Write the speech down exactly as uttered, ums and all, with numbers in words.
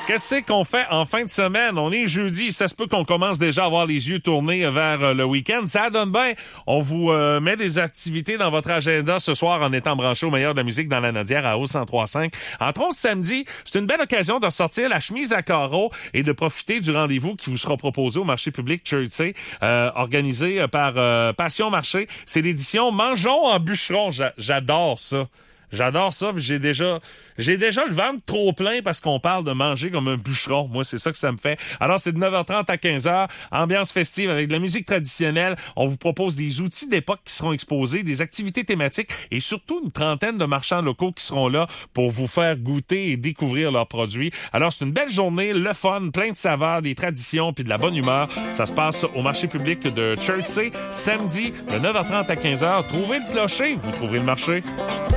Qu'est-ce qu'on fait en fin de semaine? On est jeudi, ça se peut qu'on commence déjà à avoir les yeux tournés vers euh, le week-end. Ça donne bien. On vous euh, met des activités dans votre agenda ce soir en étant branché au meilleur de la musique dans la Nadière à O cent trois cinq. Entre autres, samedi, c'est une belle occasion de ressortir la chemise à carreaux et de profiter du rendez-vous qui vous sera proposé au marché public Chertsey, euh, organisé par euh, Passion Marché. C'est l'édition Mangeons en bûcheron. J'a- j'adore ça. J'adore ça, puis j'ai déjà j'ai déjà le ventre trop plein parce qu'on parle de manger comme un bûcheron. Moi, c'est ça que ça me fait. Alors, c'est de neuf heures trente à quinze heures, ambiance festive avec de la musique traditionnelle. On vous propose des outils d'époque qui seront exposés, des activités thématiques et surtout une trentaine de marchands locaux qui seront là pour vous faire goûter et découvrir leurs produits. Alors, c'est une belle journée, le fun, plein de saveurs, des traditions puis de la bonne humeur. Ça se passe au marché public de Chertsey, samedi, de neuf heures trente à quinze heures. Trouvez le clocher, vous trouverez le marché.